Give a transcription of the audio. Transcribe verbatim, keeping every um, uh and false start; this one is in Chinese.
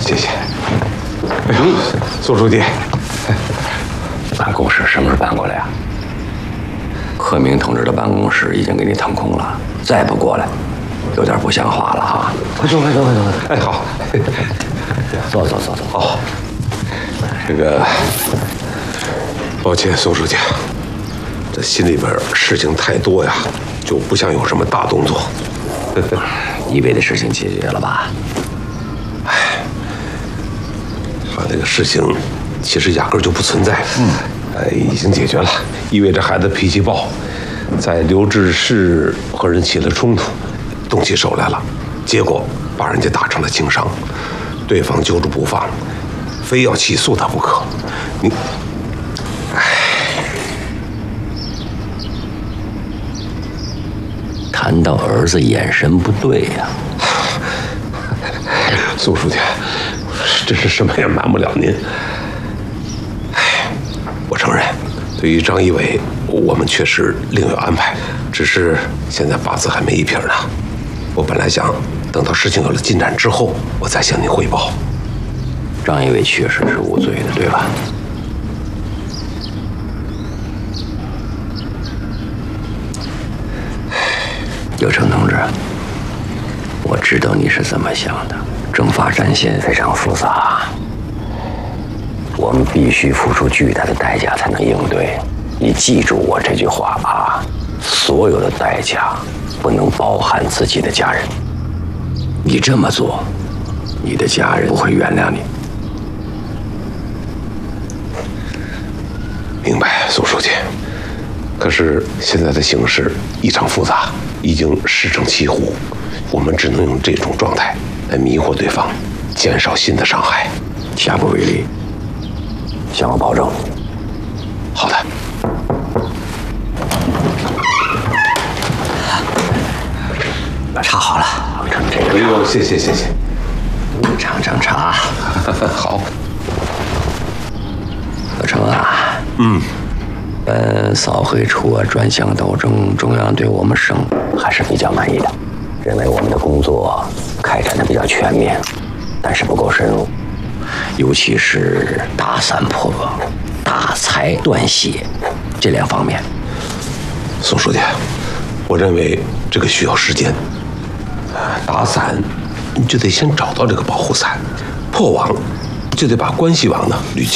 谢谢。哎呦，宋书记， 办公室什么时候搬过来呀？贺明同志的办公室已经给你腾空了，再不过来，有点不像话了哈！快坐，快坐，快坐！ 哎，好， 坐坐坐坐。 好，这个，抱歉，宋书记，这心里边事情太多呀，就不像有什么大动作。 以为的事情解决了吧？ 哎，他这个事情其实压根就不存在。嗯，呃，已经解决了，意味着孩子脾气暴，在刘志士和人起了冲突，动起手来了，结果把人家打成了轻伤，对方揪住不放，非要起诉他不可。你，哎， 谈到儿子，眼神不对呀。 宋书记，这是什么也瞒不了您。哎，我承认，对于张一伟，我们确实另有安排，只是现在八字还没一撇呢。我本来想等到事情有了进展之后，我再向您汇报。 张一伟确实是无罪的，对吧？有成同志，我知道你是怎么想的。政法战线非常复杂，我们必须付出巨大的代价才能应对。你记住我这句话啊，所有的代价不能包含自己的家人。你这么做，你的家人不会原谅你。 明白，宋书记。可是现在的形势异常复杂，已经势成骑虎，我们只能用这种状态来迷惑对方，减少新的伤害。 下不为例，向我保证。 好的。 把茶好了，尝这个。 哎呦，谢谢谢谢。 尝尝茶。 好。 小成啊， 嗯， 本扫黑除恶专项斗争，中央对我们省还是比较满意的，认为我们的工作开展的比较全面，但是不够深入，尤其是打散破恶、打财断血这两方面。 宋书记，我认为这个需要时间。打散，你就得先找到这个保护伞；破网，就得把关系网呢捋清。